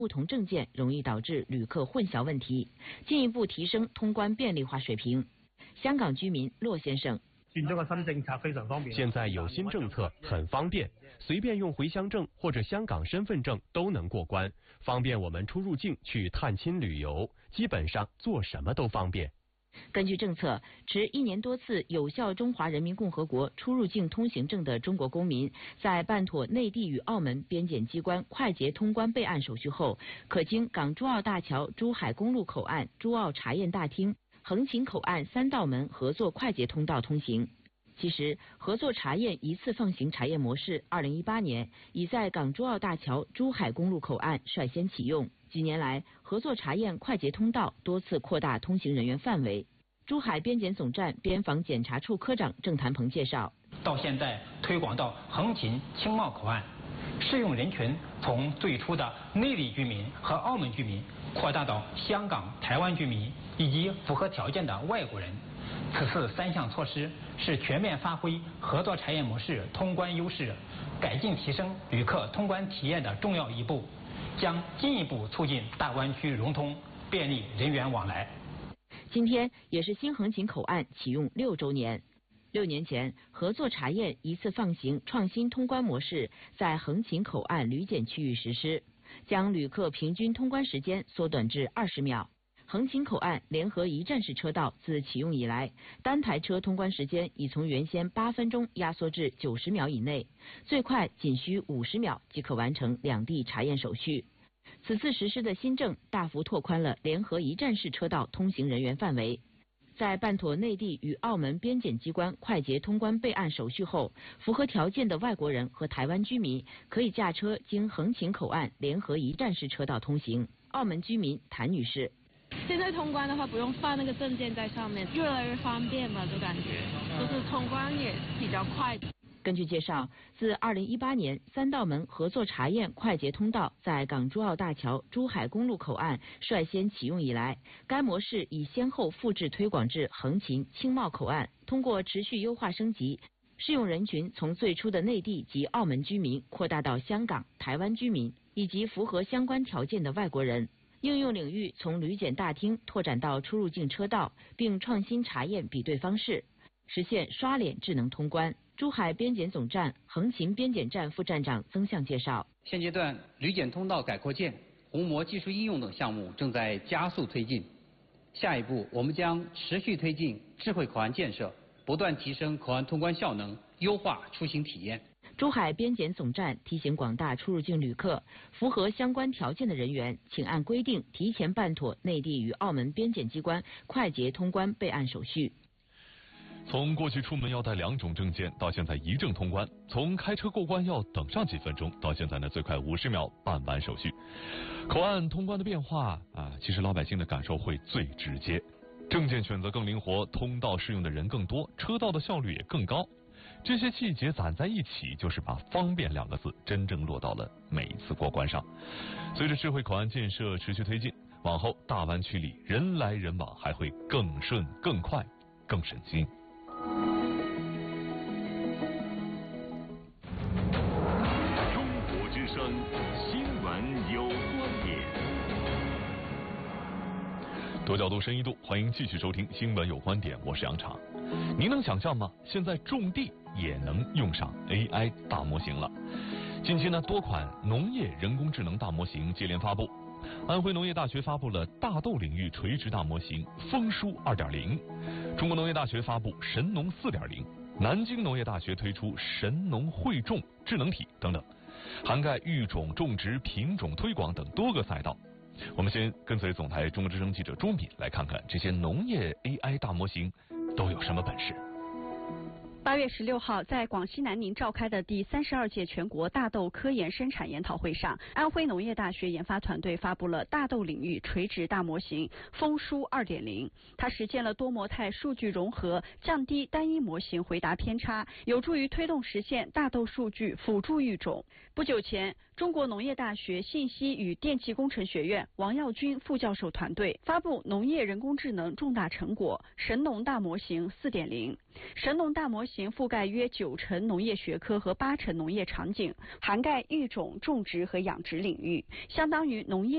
不同证件容易导致旅客混淆问题，进一步提升通关便利化水平。香港居民骆先生。 现在有新政策，很方便，随便用回乡证或者香港身份证都能过关，方便我们出入境去探亲旅游，基本上做什么都方便。 根据政策，持1年多次有效中华人民共和国出入境通行证的中国公民，在办妥内地与澳门边检机关快捷通关备案手续后，可经港珠澳大桥珠海公路口岸珠澳查验大厅、横琴口岸3道门合作快捷通道通行。其实，合作查验一次放行查验模式2018年已在港珠澳大桥珠海公路口岸率先启用。几年来，合作查验快捷通道多次扩大通行人员范围。珠海边检总站边防检查处科长郑谭鹏介绍， 到现在推广到横琴、青茂口岸，适用人群从最初的内地居民和澳门居民扩大到香港、台湾居民以及符合条件的外国人。此次3项措施是全面发挥合作查验模式通关优势，改进提升旅客通关体验的重要一步，将进一步促进大湾区融通，便利人员往来。 今天也是新横琴口岸启用6周年。6年前，合作查验一次放行创新通关模式在横琴口岸旅检区域实施，将旅客平均通关时间缩短至20秒。横琴口岸联合一站式车道自启用以来，单台车通关时间已从原先8分钟压缩至90秒以内，最快仅需50秒即可完成两地查验手续。此次实施的新政大幅拓宽了联合一站式车道通行人员范围。在办妥内地与澳门边检机关快捷通关备案手续后，符合条件的外国人和台湾居民可以驾车经横琴口岸联合一站式车道通行。澳门居民谭女士。 现在通关的话，不用放那个证件在上面，越来越方便吧，就感觉就是通关也比较快。 根据介绍，自2018年3道门合作查验快捷通道在港珠澳大桥珠海公路口岸率先启用以来，该模式已先后复制推广至横琴、青茂口岸，通过持续优化升级，适用人群从最初的内地及澳门居民扩大到香港、台湾居民以及符合相关条件的外国人。应用领域从旅检大厅拓展到出入境车道，并创新查验比对方式，实现刷脸智能通关。珠海边检总站横琴边检站副站长曾向介绍， 现阶段旅检通道改扩建、虹膜技术应用等项目正在加速推进。下一步，我们将持续推进智慧口岸建设，不断提升口岸通关效能，优化出行体验。 珠海边检总站提醒广大出入境旅客，符合相关条件的人员，请按规定提前办妥内地与澳门边检机关快捷通关备案手续。 从过去出门要带2种证件，到现在1证通关；从开车过关要等上几分钟，到现在呢最快50秒办完手续。口岸通关的变化其实老百姓的感受会最直接，证件选择更灵活，通道适用的人更多，车道的效率也更高。这些细节攒在一起，就是把方便2个字真正落到了每一次过关上。随着智慧口岸建设持续推进，往后大湾区里人来人往还会更顺、更快、更省心。 中国之声新闻有观点， 多角度、深一度，欢迎继续收听《新闻有观点》，我是杨常。您能想象吗？现在种地也能用上 AI 大模型了。近期呢，多款农业人工智能大模型接连发布。安徽农业大学发布了大豆领域垂直大模型丰舒 2.0， 中国农业大学发布神农 4.0， 南京农业大学推出神农汇种智能体等等，涵盖育种、种植、品种推广等多个赛道。我们先跟随总台中国之声记者钟敏来看看这些农业 AI 大模型都有什么本事。 8月16号，在广西南宁召开的第32届全国大豆科研生产研讨会上，安徽农业大学研发团队发布了大豆领域垂直大模型丰舒 2.0， 它实现了多模态数据融合，降低单一模型回答偏差，有助于推动实现大豆数据辅助育种。不久前，中国农业大学信息与电气工程学院王耀军副教授团队发布农业人工智能重大成果神农大模型 4.0。 神农大模型覆盖约90%农业学科和80%农业场景，涵盖育种、种植和养殖领域，相当于农业